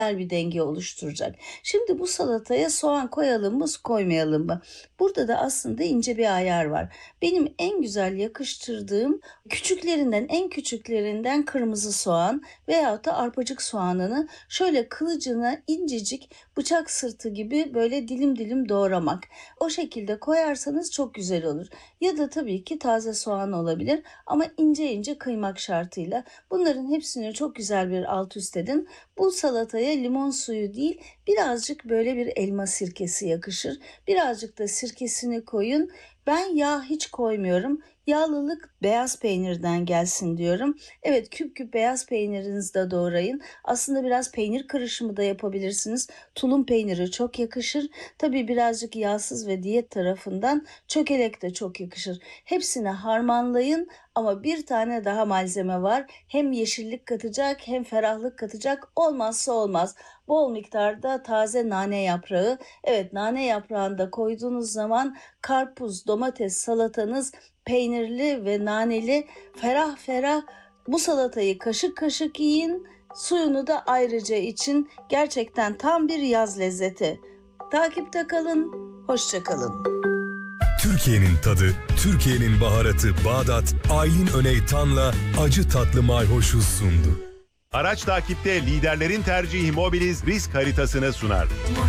bir denge oluşturacak. Şimdi bu salataya soğan koyalım mı, koymayalım mı? Burada da aslında ince bir ayar var. Benim en güzel yakıştırdığım en küçüklerinden kırmızı soğan veyahut da arpacık soğanını şöyle kılıcına incecik bıçak sırtı gibi böyle dilim dilim doğramak. O şekilde koyarsanız çok güzel olur. Ya da tabii ki taze soğan olabilir ama ince ince kıymak şartıyla. Bunların hepsini çok güzel bir alt üst edin. Bu salataya limon suyu değil, birazcık böyle bir elma sirkesi yakışır. Birazcık da sirkesini koyun. Ben yağ hiç koymuyorum. Yağlılık beyaz peynirden gelsin diyorum. Evet, küp küp beyaz peynirinizi de doğrayın. Aslında biraz peynir karışımı da yapabilirsiniz. Tulum peyniri çok yakışır. Tabii birazcık yağsız ve diyet tarafından çökelek de çok yakışır. Hepsini harmanlayın ama bir tane daha malzeme var. Hem yeşillik katacak hem ferahlık katacak. Olmazsa olmaz. Bol miktarda taze nane yaprağı. Evet, nane yaprağını da koyduğunuz zaman karpuz, domates salatanız peynirli ve naneli, ferah ferah. Bu salatayı kaşık kaşık yiyin. Suyunu da ayrıca için. Gerçekten tam bir yaz lezzeti. Takipte kalın. Hoşça kalın. Türkiye'nin tadı, Türkiye'nin baharatı Bağdat, Aylin Öneytan'la acı tatlı mayhoşu sundu. Araç takipte liderlerin tercihi Mobiliz risk haritasını sunar.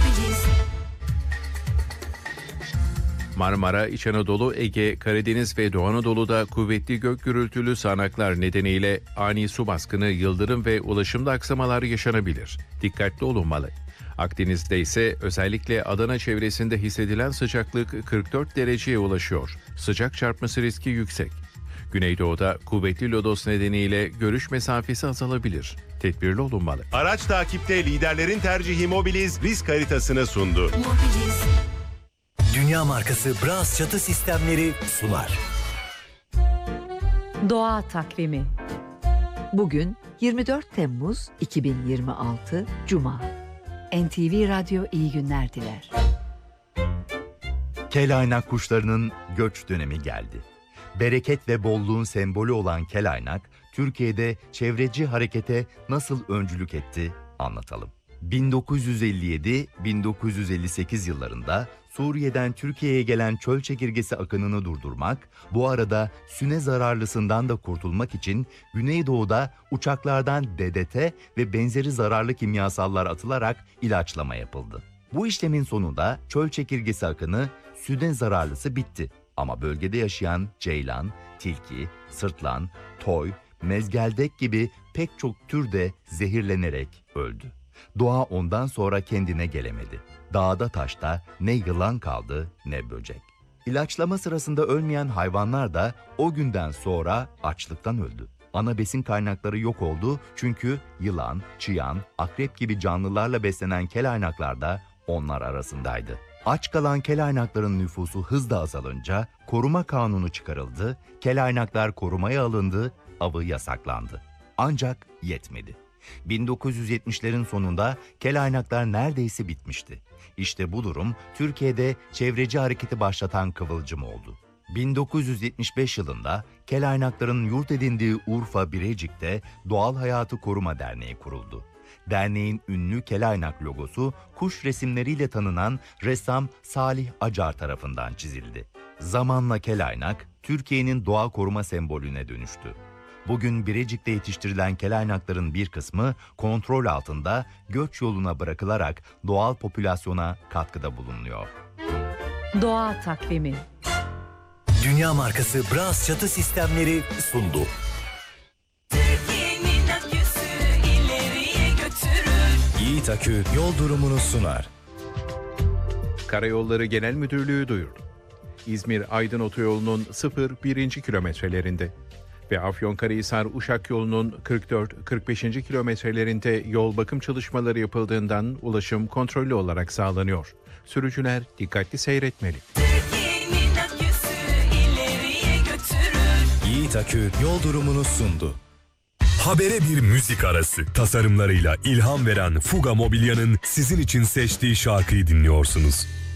Marmara, İç Anadolu, Ege, Karadeniz ve Doğu Anadolu'da kuvvetli gök gürültülü sağanaklar nedeniyle ani su baskını, yıldırım ve ulaşımda aksamalar yaşanabilir. Dikkatli olunmalı. Akdeniz'de ise özellikle Adana çevresinde hissedilen sıcaklık 44 dereceye ulaşıyor. Sıcak çarpması riski yüksek. Güneydoğu'da kuvvetli lodos nedeniyle görüş mesafesi azalabilir. Tedbirli olunmalı. Araç takipte liderlerin tercihi Mobiliz risk haritasını sundu. Dünya markası Bras çatı sistemleri sunar. Doğa takvimi. Bugün 24 Temmuz 2026 Cuma. NTV Radyo iyi günler diler. Kelaynak kuşlarının göç dönemi geldi. Bereket ve bolluğun sembolü olan kelaynak, Türkiye'de çevreci harekete nasıl öncülük etti anlatalım. 1957-1958 yıllarında Suriye'den Türkiye'ye gelen çöl çekirgesi akınını durdurmak, bu arada süne zararlısından da kurtulmak için Güneydoğu'da uçaklardan DDT ve benzeri zararlı kimyasallar atılarak ilaçlama yapıldı. Bu işlemin sonunda çöl çekirgesi akını süne zararlısı bitti. Ama bölgede yaşayan ceylan, tilki, sırtlan, toy, mezgeldek gibi pek çok tür de zehirlenerek öldü. Doğa ondan sonra kendine gelemedi. Dağda taşta ne yılan kaldı ne böcek. İlaçlama sırasında ölmeyen hayvanlar da o günden sonra açlıktan öldü. Ana besin kaynakları yok oldu çünkü yılan, çıyan, akrep gibi canlılarla beslenen kelaynaklar da onlar arasındaydı. Aç kalan kelaynakların nüfusu hızla azalınca koruma kanunu çıkarıldı, kelaynaklar korumaya alındı, avı yasaklandı. Ancak yetmedi. 1970'lerin sonunda kelaynaklar neredeyse bitmişti. İşte bu durum Türkiye'de çevreci hareketi başlatan kıvılcım oldu. 1975 yılında kelaynakların yurt edindiği Urfa Birecik'te Doğal Hayatı Koruma Derneği kuruldu. Derneğin ünlü kelaynak logosu kuş resimleriyle tanınan ressam Salih Acar tarafından çizildi. Zamanla kelaynak Türkiye'nin doğa koruma sembolüne dönüştü. Bugün Birecik'te yetiştirilen kelaynakların bir kısmı kontrol altında göç yoluna bırakılarak doğal popülasyona katkıda bulunuyor. Doğa takvimi. Dünya markası Bras çatı sistemleri sundu. Türkiye'nin aküsü ileriye götürür. Yiğit Akü yol durumunu sunar. Karayolları Genel Müdürlüğü duyurdu. İzmir-Aydın Otoyolu'nun 0-1. kilometrelerinde ve Afyonkarahisar-Uşak yolunun 44-45. kilometrelerinde yol bakım çalışmaları yapıldığından ulaşım kontrollü olarak sağlanıyor. Sürücüler dikkatli seyretmeli. Türkiye'nin aküsü ileriye götürür. Yiğit Akü yol durumunu sundu. Habere bir müzik arası. Tasarımlarıyla ilham veren Fuga Mobilya'nın sizin için seçtiği şarkıyı dinliyorsunuz.